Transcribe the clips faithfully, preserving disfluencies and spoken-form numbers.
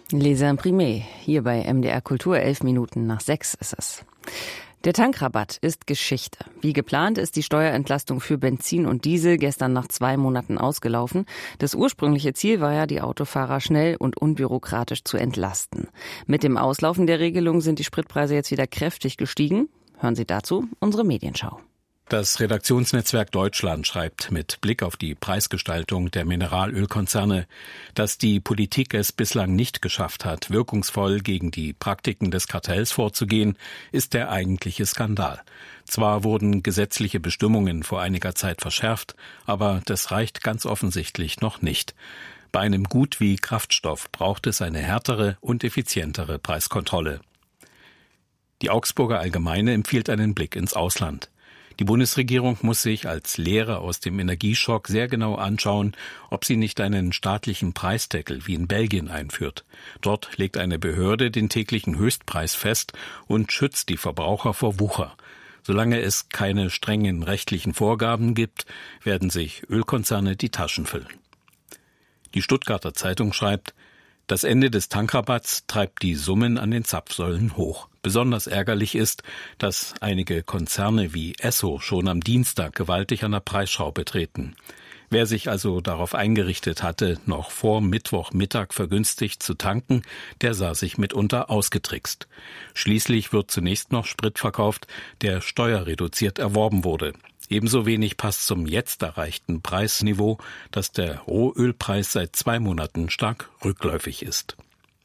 Les Imprimés, hier bei M D R Kultur, elf Minuten nach sechs ist es. Der Tankrabatt ist Geschichte. Wie geplant ist die Steuerentlastung für Benzin und Diesel gestern nach zwei Monaten ausgelaufen. Das ursprüngliche Ziel war ja, die Autofahrer schnell und unbürokratisch zu entlasten. Mit dem Auslaufen der Regelung sind die Spritpreise jetzt wieder kräftig gestiegen. Hören Sie dazu unsere Medienschau. Das Redaktionsnetzwerk Deutschland schreibt mit Blick auf die Preisgestaltung der Mineralölkonzerne, dass die Politik es bislang nicht geschafft hat, wirkungsvoll gegen die Praktiken des Kartells vorzugehen, ist der eigentliche Skandal. Zwar wurden gesetzliche Bestimmungen vor einiger Zeit verschärft, aber das reicht ganz offensichtlich noch nicht. Bei einem Gut wie Kraftstoff braucht es eine härtere und effizientere Preiskontrolle. Die Augsburger Allgemeine empfiehlt einen Blick ins Ausland. Die Bundesregierung muss sich als Lehre aus dem Energieschock sehr genau anschauen, ob sie nicht einen staatlichen Preisdeckel wie in Belgien einführt. Dort legt eine Behörde den täglichen Höchstpreis fest und schützt die Verbraucher vor Wucher. Solange es keine strengen rechtlichen Vorgaben gibt, werden sich Ölkonzerne die Taschen füllen. Die Stuttgarter Zeitung schreibt: Das Ende des Tankrabatts treibt die Summen an den Zapfsäulen hoch. Besonders ärgerlich ist, dass einige Konzerne wie Esso schon am Dienstag gewaltig an der Preisschraube treten. Wer sich also darauf eingerichtet hatte, noch vor Mittwochmittag vergünstigt zu tanken, der sah sich mitunter ausgetrickst. Schließlich wird zunächst noch Sprit verkauft, der steuerreduziert erworben wurde. Ebenso wenig passt zum jetzt erreichten Preisniveau, dass der Rohölpreis seit zwei Monaten stark rückläufig ist.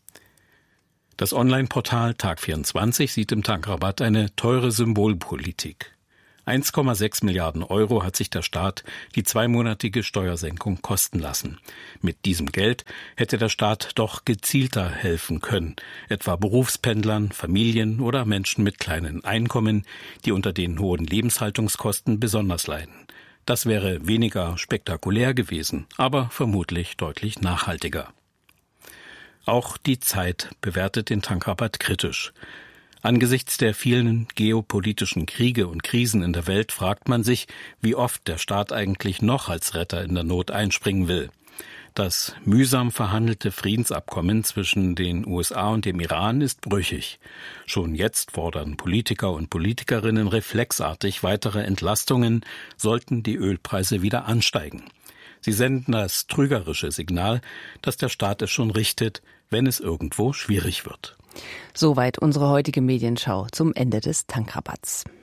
Das Online-Portal Tag vierundzwanzig sieht im Tankrabatt eine teure Symbolpolitik. eins Komma sechs Milliarden Euro hat sich der Staat die zweimonatige Steuersenkung kosten lassen. Mit diesem Geld hätte der Staat doch gezielter helfen können, etwa Berufspendlern, Familien oder Menschen mit kleinen Einkommen, die unter den hohen Lebenshaltungskosten besonders leiden. Das wäre weniger spektakulär gewesen, aber vermutlich deutlich nachhaltiger. Auch die Zeit bewertet den Tankrabatt kritisch. Angesichts der vielen geopolitischen Kriege und Krisen in der Welt fragt man sich, wie oft der Staat eigentlich noch als Retter in der Not einspringen will. Das mühsam verhandelte Friedensabkommen zwischen den U S A und dem Iran ist brüchig. Schon jetzt fordern Politiker und Politikerinnen reflexartig weitere Entlastungen, sollten die Ölpreise wieder ansteigen. Sie senden das trügerische Signal, dass der Staat es schon richtet, wenn es irgendwo schwierig wird. Soweit unsere heutige Medienschau zum Ende des Tankrabatts.